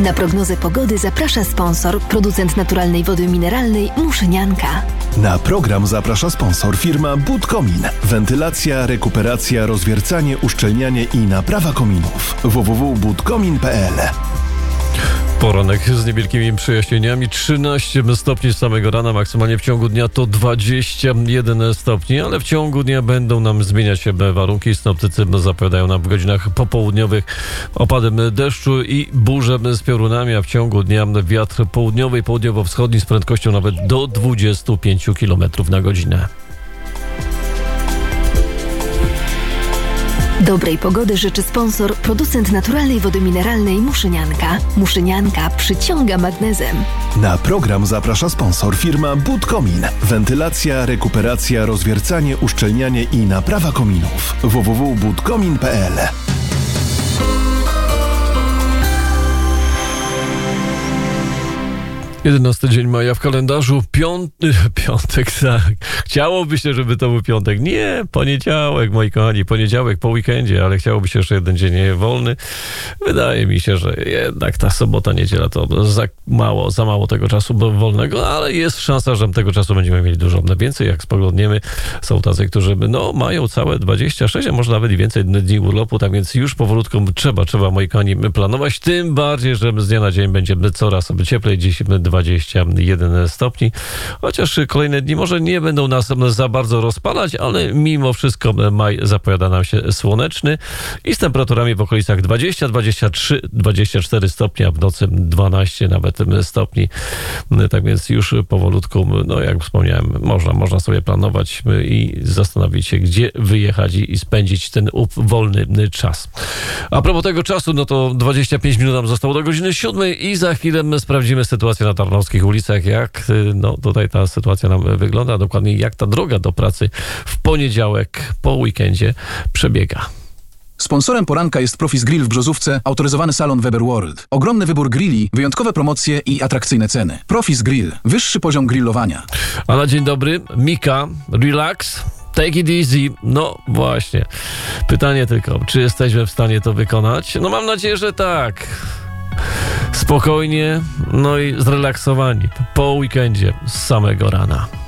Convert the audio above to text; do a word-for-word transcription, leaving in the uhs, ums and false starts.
Na prognozę pogody zaprasza sponsor, producent naturalnej wody mineralnej Muszynianka. Na program zaprasza sponsor firma Budkomin. Wentylacja, rekuperacja, rozwiercanie, uszczelnianie i naprawa kominów. w w w kropka budkomin kropka p l. Poranek z niewielkimi przejaśnieniami, trzynaście stopni z samego rana, maksymalnie w ciągu dnia to dwadzieścia jeden stopni, ale w ciągu dnia będą nam zmieniać się warunki. Synoptycy zapowiadają nam w godzinach popołudniowych opadem deszczu i burzę z piorunami, a w ciągu dnia wiatr południowy i południowo-wschodni z prędkością nawet do dwudziestu pięciu kilometrów na godzinę. Dobrej pogody życzy sponsor, producent naturalnej wody mineralnej Muszynianka. Muszynianka przyciąga magnezem. Na program zaprasza sponsor firma Budkomin. Wentylacja, rekuperacja, rozwiercanie, uszczelnianie i naprawa kominów. w w w kropka budkomin kropka p l. jedenasty dzień maja w kalendarzu, piąty, piątek, tak. Chciałoby się, żeby to był piątek. Nie, poniedziałek, moi kochani, poniedziałek po weekendzie, ale chciałoby się jeszcze jeden dzień wolny. Wydaje mi się, że jednak ta sobota, niedziela to za mało, za mało tego czasu wolnego, ale jest szansa, że tego czasu będziemy mieli dużo więcej. Jak spoglądniemy, są tacy, którzy no, mają całe dwadzieścia sześć, a może nawet i więcej dni urlopu, tak więc już powolutku trzeba, trzeba, moi kochani, planować. Tym bardziej, że z dnia na dzień będzie coraz cieplej. Dziś dwadzieścia jeden stopni, chociaż kolejne dni może nie będą nas za bardzo rozpalać, ale mimo wszystko maj zapowiada nam się słoneczny i z temperaturami w okolicach dwadzieścia, dwadzieścia trzy, dwadzieścia cztery stopni, a w nocy dwanaście nawet stopni. Tak więc już powolutku, no jak wspomniałem, można, można sobie planować i zastanowić się, gdzie wyjechać i spędzić ten wolny czas. A propos tego czasu, no to dwadzieścia pięć minut nam zostało do godziny siódmej i za chwilę sprawdzimy sytuację na tarnowskich ulicach, jak no, tutaj ta sytuacja nam wygląda, dokładnie jak ta droga do pracy w poniedziałek po weekendzie przebiega. Sponsorem poranka jest Profis Grill w Brzozówce, autoryzowany salon Weber World. Ogromny wybór grilli, wyjątkowe promocje i atrakcyjne ceny. Profis Grill, wyższy poziom grillowania. A na dzień dobry, Mika, relax. Take it easy. No właśnie. Pytanie tylko, czy jesteśmy w stanie to wykonać? No mam nadzieję, że tak. Spokojnie, no i zrelaksowani po weekendzie z samego rana.